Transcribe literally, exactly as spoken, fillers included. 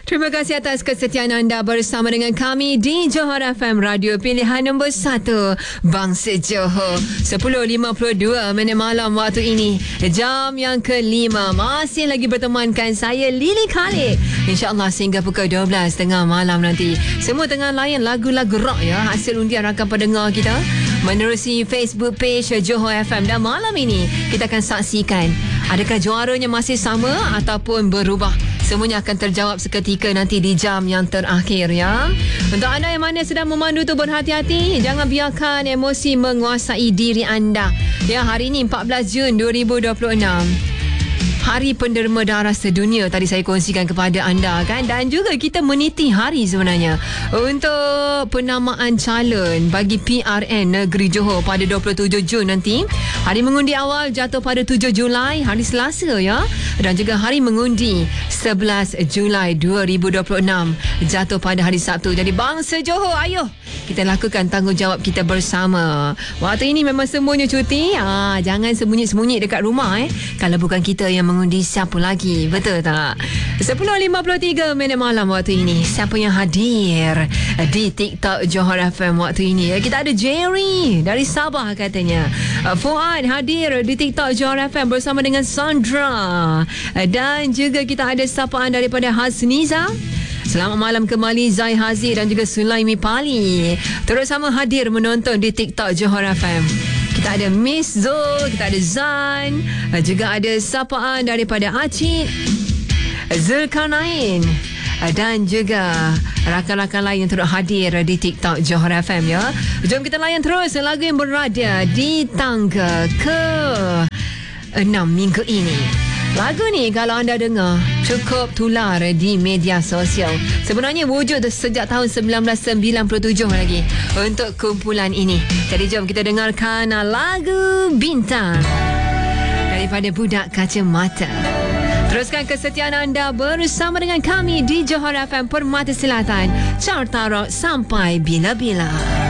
Terima kasih atas kesetiaan anda bersama dengan kami di Johor F M, radio pilihan nombor satu Bangsa Johor. sepuluh lima puluh dua minit malam waktu ini, jam yang kelima. Masih lagi bertemankan saya Lily Khalid, InsyaAllah sehingga pukul dua belas tengah malam nanti. Semua tengah layan lagu-lagu rock ya, hasil undian rakan pendengar kita menerusi Facebook page Johor F M. Dan malam ini kita akan saksikan adakah juaranya masih sama ataupun berubah. Semuanya akan terjawab seketika nanti di jam yang terakhir ya. Untuk anda yang mana sedang memandu tu, berhati-hati. Jangan biarkan emosi menguasai diri anda. Ya, hari ini empat belas Jun dua ribu dua puluh enam. Hari Penderma Darah Sedunia tadi saya kongsikan kepada anda kan. Dan juga kita meniti hari sebenarnya untuk penamaan calon bagi P R N Negeri Johor pada dua puluh tujuh Jun nanti. Hari mengundi awal jatuh pada tujuh Julai, hari Selasa ya. Dan juga hari mengundi sebelas Julai dua ribu dua puluh enam jatuh pada hari Sabtu. Jadi bangsa Johor, ayo kita lakukan tanggungjawab kita bersama. Waktu ini memang semuanya cuti. Ah, jangan sembunyi-sembunyi dekat rumah eh. Kalau bukan kita yang mengundi, siapa lagi? Betul tak? sepuluh lima puluh tiga minit malam waktu ini. Siapa yang hadir di TikTok Johor F M waktu ini? Kita ada Jerry dari Sabah katanya. Fuad hadir di TikTok Johor F M bersama dengan Sandra. Dan juga kita ada sapaan daripada Hasniza. Selamat malam kembali Zai Haziq dan juga Sulaimi Pali. Terus sama hadir menonton di TikTok Johor F M. Kita ada Miss Zul, kita ada Zan, juga ada sapaan daripada Acid, Zulkarnain dan juga rakan-rakan lain yang turut hadir di TikTok Johor F M ya. Jom kita layan terus lagu yang berada di tangga ke enam minggu ini. Lagu ni kalau anda dengar cukup tular di media sosial. Sebenarnya wujud sejak tahun sembilan belas sembilan puluh tujuh lagi untuk kumpulan ini. Jadi jom kita dengarkan lagu Bintang daripada Budak Kacamata. Teruskan kesetiaan anda bersama dengan kami di Johor F M Permata Selatan. Carta Rock sampai bila-bila.